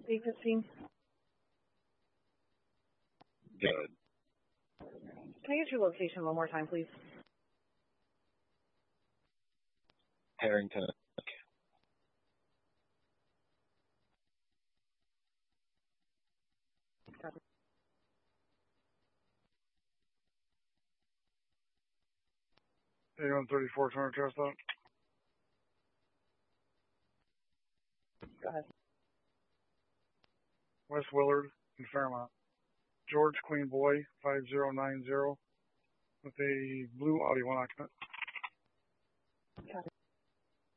8:15. Good. Can I get your location one more time, please? Harrington. Copy. Anyone 34 trying to test that? Go ahead. West Willard and Fairmont. George Queen Boy 5090 with a blue Audi 1 occupant.